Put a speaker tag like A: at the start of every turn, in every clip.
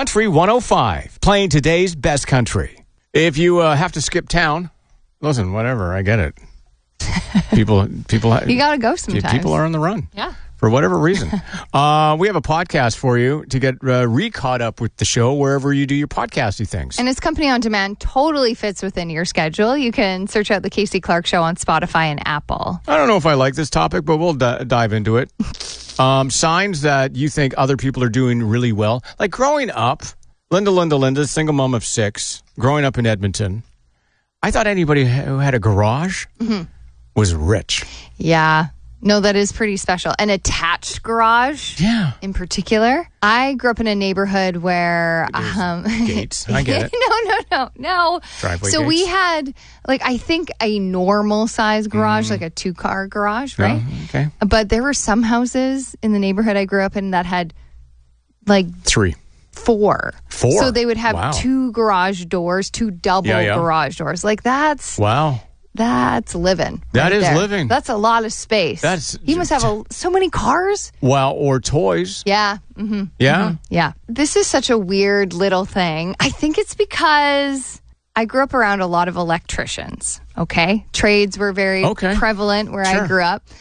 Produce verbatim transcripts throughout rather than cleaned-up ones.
A: Country one oh five, playing today's best country. If you uh, have to skip town, listen, whatever, I get it. People, people,
B: you got to go sometimes.
A: People are on the run.
B: Yeah.
A: For whatever reason. uh, we have a podcast for you to get uh, re-caught up with the show wherever you do your podcasty things.
B: And it's Company on Demand, totally fits within your schedule. You can search out The Casey Clark Show on Spotify and Apple.
A: I don't know if I like this topic, but we'll d- dive into it. Um, signs that you think other people are doing really well. Like growing up, Linda, Linda, Linda, single mom of six, growing up in Edmonton, I thought anybody who had a garage mm-hmm. was rich.
B: Yeah. No, that is pretty special. An attached garage,
A: yeah,
B: in particular. I grew up in a neighborhood where
A: um, gates. I get it.
B: no, no, no, no.
A: Driveway
B: so
A: gates.
B: We had, like, I think a normal size garage, mm. like a two car garage, right?
A: Oh, okay.
B: But there were some houses in the neighborhood I grew up in that had like
A: three.
B: Four.
A: Four.
B: So they would have
A: wow.
B: two garage doors, two double
A: yeah, yeah.
B: garage doors. Like that's
A: wow.
B: That's living.
A: That
B: right
A: is
B: there.
A: living.
B: That's a lot of space.
A: That's
B: he must have a, so many cars.
A: Well, or toys.
B: Yeah. Mm-hmm.
A: Yeah.
B: Mm-hmm. Yeah. This is such a weird little thing. I think it's because I grew up around a lot of electricians. Okay. Trades were very
A: okay.
B: prevalent where
A: sure.
B: I grew up.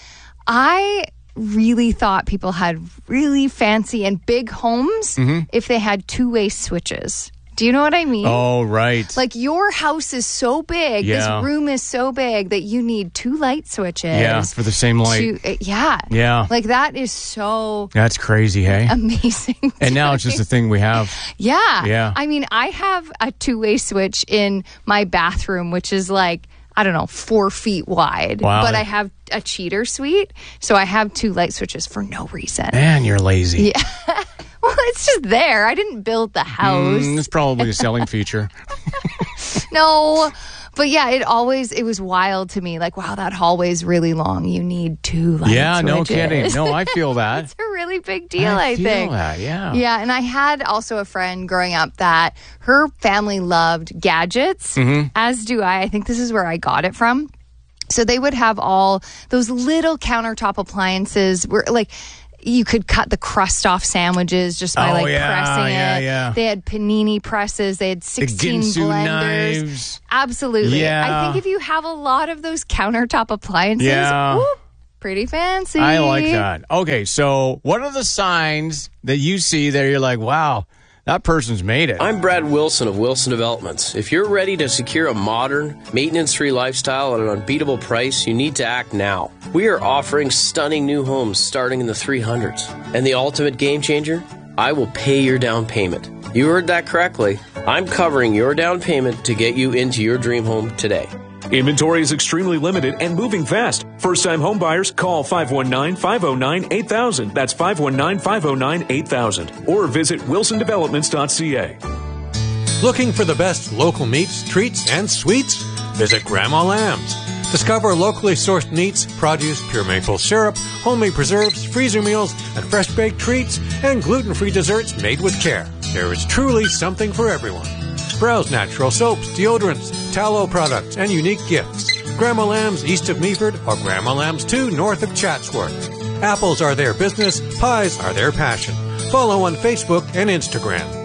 B: I really thought people had really fancy and big homes mm-hmm. if they had two-way switches. Do you know what I mean?
A: Oh, right.
B: Like your house is so big,
A: yeah.
B: this room is so big that you need two light switches.
A: Yeah, for the same light.
B: To, uh, yeah.
A: Yeah.
B: Like that is so
A: That's crazy, hey?
B: Amazing.
A: And now it's just a thing we have.
B: Yeah.
A: Yeah.
B: I mean, I have a two-way switch in my bathroom, which is like, I don't know, four feet wide.
A: Wow.
B: But I have a cheater suite, so I have two light switches for no reason.
A: Man, you're lazy.
B: Yeah. Well, it's just there. I didn't build the house.
A: Mm, it's probably a selling feature.
B: No, but yeah, it always, it was wild to me. Like, wow, that hallway's really long. You need two light
A: Yeah,
B: switches.
A: no kidding. No, I feel that.
B: It's a really big deal, I,
A: I feel
B: think.
A: that, yeah.
B: Yeah, and I had also a friend growing up that her family loved gadgets, mm-hmm. as do I. I think this is where I got it from. So they would have all those little countertop appliances where, like, you could cut the crust off sandwiches just by
A: oh,
B: like
A: yeah,
B: pressing
A: yeah,
B: it.
A: Yeah.
B: They had panini presses. They had sixteen
A: the Ginsu
B: blenders.
A: Knives.
B: Absolutely.
A: Yeah.
B: I think if you have a lot of those countertop appliances,
A: yeah.
B: whoop, pretty fancy.
A: I like that. Okay, so what are the signs that you see that you're like, wow, that person's made it?
C: I'm Brad Wilson of Wilson Developments. If you're ready to secure a modern, maintenance-free lifestyle at an unbeatable price, you need to act now. We are offering stunning new homes starting in the three hundreds. And the ultimate game changer? I will pay your down payment. You heard that correctly. I'm covering your down payment to get you into your dream home today.
D: Inventory is extremely limited and moving fast. First-time home buyers, call five one nine, five oh nine, eight thousand. That's five one nine, five oh nine, eight thousand. Or visit wilson developments dot c a.
E: Looking for the best local meats, treats, and sweets? Visit Grandma Lamb's. Discover locally sourced meats, produce, pure maple syrup, homemade preserves, freezer meals, and fresh-baked treats, and gluten-free desserts made with care. There is truly something for everyone. Browse natural soaps, deodorants, tallow products, and unique gifts. Grandma Lamb's east of Meaford or Grandma Lamb's two north of Chatsworth. Apples are their business, pies are their passion. Follow on Facebook and Instagram.